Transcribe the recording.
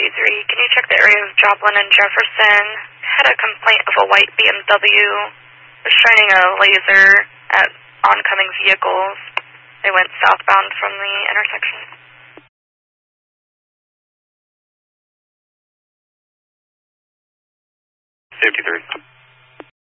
Can you check the area of Joplin and Jefferson? Had a complaint of a white BMW was shining a laser at oncoming vehicles. They went southbound from the intersection. 53.